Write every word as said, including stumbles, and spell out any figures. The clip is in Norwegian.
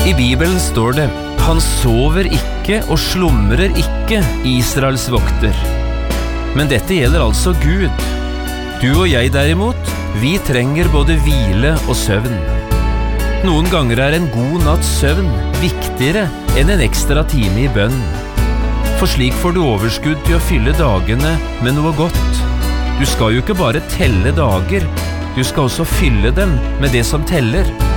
I Bibelen står det: han sover ikke og slumrer ikke, Israels vokter. Men dette gjelder altså Gud. Du og jeg derimot, vi trenger både hvile og søvn. Noen ganger er en god natts søvn viktigere enn en ekstra time i bønn. For slik får du overskudd til å fylle dagene med noe godt. Du skal jo ikke bare telle dager, du skal også fylle dem med det som teller.